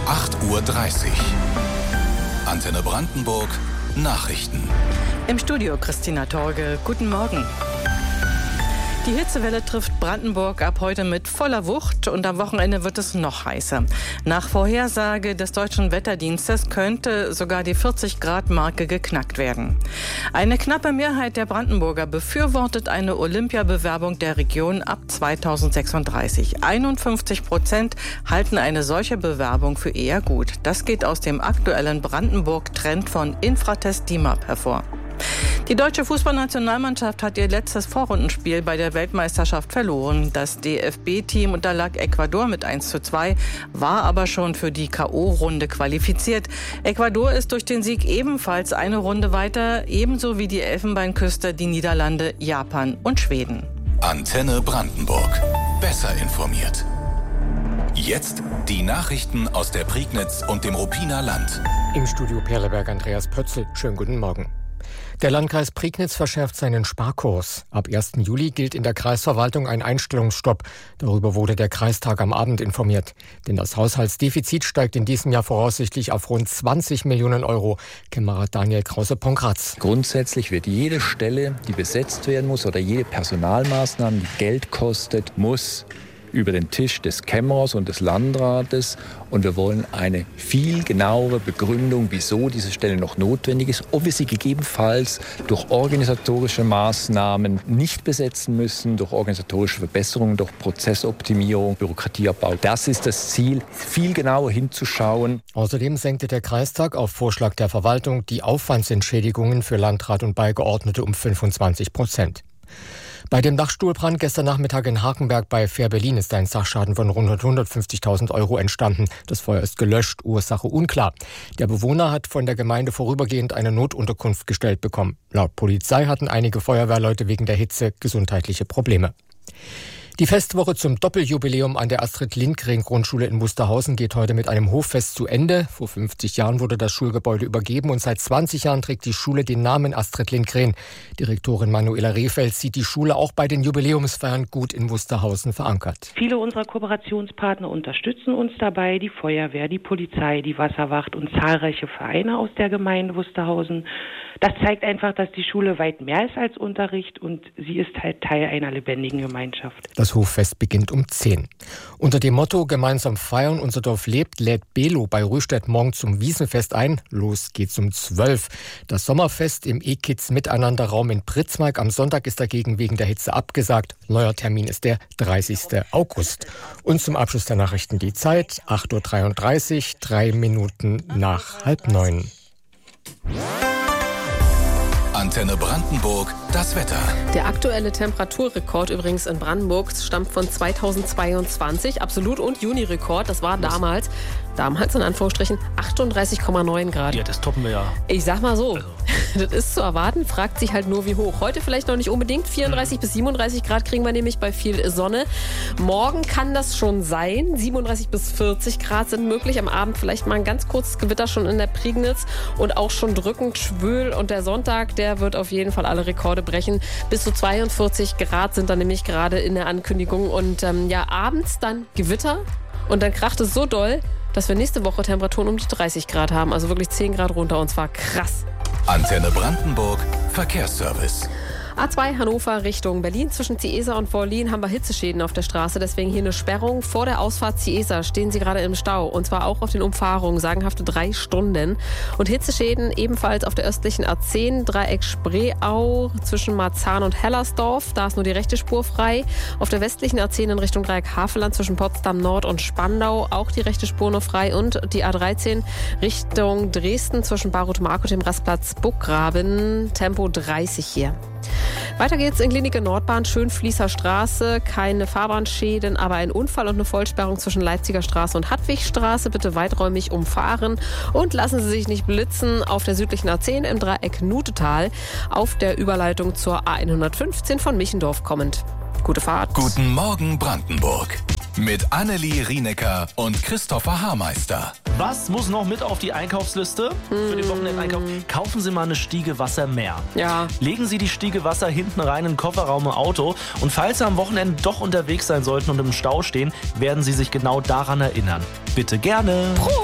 8:30 Uhr. Antenne Brandenburg Nachrichten. Im Studio Christina Torge. Guten Morgen. Die Hitzewelle trifft Brandenburg ab heute mit voller Wucht und am Wochenende wird es noch heißer. Nach Vorhersage des Deutschen Wetterdienstes könnte sogar die 40-Grad-Marke geknackt werden. Eine knappe Mehrheit der Brandenburger befürwortet eine Olympiabewerbung der Region ab 2036. 51% halten eine solche Bewerbung für eher gut. Das geht aus dem aktuellen Brandenburg-Trend von Infratest DIMAP hervor. Die deutsche Fußballnationalmannschaft hat ihr letztes Vorrundenspiel bei der Weltmeisterschaft verloren. Das DFB-Team unterlag Ecuador mit 1:2, war aber schon für die K.O.-Runde qualifiziert. Ecuador ist durch den Sieg ebenfalls eine Runde weiter, ebenso wie die Elfenbeinküste, die Niederlande, Japan und Schweden. Antenne Brandenburg. Besser informiert. Jetzt die Nachrichten aus der Prignitz und dem Ruppiner Land. Im Studio Perleberg Andreas Pötzl. Schönen guten Morgen. Der Landkreis Prignitz verschärft seinen Sparkurs. Ab 1. Juli gilt in der Kreisverwaltung ein Einstellungsstopp. Darüber wurde der Kreistag am Abend informiert. Denn das Haushaltsdefizit steigt in diesem Jahr voraussichtlich auf rund 20 Millionen Euro. Kämmerer Daniel Krause-Ponkratz. Grundsätzlich wird jede Stelle, die besetzt werden muss, oder jede Personalmaßnahme, die Geld kostet, muss über den Tisch des Kämmerers und des Landrates. Und wir wollen eine viel genauere Begründung, wieso diese Stelle noch notwendig ist, ob wir sie gegebenenfalls durch organisatorische Maßnahmen nicht besetzen müssen, durch organisatorische Verbesserungen, durch Prozessoptimierung, Bürokratieabbau. Das ist das Ziel, viel genauer hinzuschauen. Außerdem senkte der Kreistag auf Vorschlag der Verwaltung die Aufwandsentschädigungen für Landrat und Beigeordnete um 25%. Bei dem Dachstuhlbrand gestern Nachmittag in Hakenberg bei Fährberlin ist ein Sachschaden von rund 150.000 Euro entstanden. Das Feuer ist gelöscht, Ursache unklar. Der Bewohner hat von der Gemeinde vorübergehend eine Notunterkunft gestellt bekommen. Laut Polizei hatten einige Feuerwehrleute wegen der Hitze gesundheitliche Probleme. Die Festwoche zum Doppeljubiläum an der Astrid-Lindgren-Grundschule in Wusterhausen geht heute mit einem Hoffest zu Ende. Vor 50 Jahren wurde das Schulgebäude übergeben und seit 20 Jahren trägt die Schule den Namen Astrid Lindgren. Direktorin Manuela Rehfeld sieht die Schule auch bei den Jubiläumsfeiern gut in Wusterhausen verankert. Viele unserer Kooperationspartner unterstützen uns dabei, die Feuerwehr, die Polizei, die Wasserwacht und zahlreiche Vereine aus der Gemeinde Wusterhausen. Das zeigt einfach, dass die Schule weit mehr ist als Unterricht und sie ist halt Teil einer lebendigen Gemeinschaft. Das Hoffest beginnt um 10. Unter dem Motto Gemeinsam feiern, unser Dorf lebt, lädt Belo bei Rüstedt morgen zum Wiesenfest ein. Los geht's um 12. Das Sommerfest im E-Kids Miteinanderraum in Pritzmark am Sonntag ist dagegen wegen der Hitze abgesagt. Neuer Termin ist der 30. August. Und zum Abschluss der Nachrichten die Zeit, 8:33 Uhr, 3 Minuten nach 8:30. Antenne Brandenburg, das Wetter. Der aktuelle Temperaturrekord übrigens in Brandenburg stammt von 2022. Absolut- und Juni-Rekord, das war damals in Anführungsstrichen 38,9 Grad. Ja, das toppen wir ja. Ich sag mal so, das ist zu erwarten, fragt sich halt nur wie hoch. Heute vielleicht noch nicht unbedingt, 34 bis 37 Grad kriegen wir nämlich bei viel Sonne. Morgen kann das schon sein, 37 bis 40 Grad sind möglich. Am Abend vielleicht mal ein ganz kurzes Gewitter schon in der Prignitz und auch schon drückend schwül. Und der Sonntag, der wird auf jeden Fall alle Rekorde brechen. Bis zu 42 Grad sind da nämlich gerade in der Ankündigung. Und abends dann Gewitter und dann kracht es so doll, dass wir nächste Woche Temperaturen um die 30 Grad haben. Also wirklich 10 Grad runter und zwar krass. Antenne Brandenburg, Verkehrsservice. A2 Hannover Richtung Berlin. Zwischen Ciesa und Vorlin haben wir Hitzeschäden auf der Straße. Deswegen hier eine Sperrung. Vor der Ausfahrt Ciesa stehen Sie gerade im Stau. Und zwar auch auf den Umfahrungen. Sagenhafte 3 Stunden. Und Hitzeschäden ebenfalls auf der östlichen A10. Dreieck Spreeau zwischen Marzahn und Hellersdorf. Da ist nur die rechte Spur frei. Auf der westlichen A10 in Richtung Dreieck Havelland zwischen Potsdam Nord und Spandau. Auch die rechte Spur nur frei. Und die A13 Richtung Dresden zwischen Baruth-Mark und dem Rastplatz Burggraben. Tempo 30 hier. Weiter geht's in Klinike Nordbahn, Schönfließer Straße. Keine Fahrbahnschäden, aber ein Unfall und eine Vollsperrung zwischen Leipziger Straße und Hadwigstraße. Bitte weiträumig umfahren und lassen Sie sich nicht blitzen auf der südlichen A10 im Dreieck Nutetal auf der Überleitung zur A115 von Michendorf kommend. Gute Fahrt. Guten Morgen Brandenburg. Mit Annelie Rienecker und Christopher Haarmeister. Was muss noch mit auf die Einkaufsliste für den Wochenendeinkauf? Kaufen Sie mal eine Stiege Wasser mehr. Ja. Legen Sie die Stiege Wasser hinten rein in den Kofferraum im Auto. Und falls Sie am Wochenende doch unterwegs sein sollten und im Stau stehen, werden Sie sich genau daran erinnern. Bitte gerne.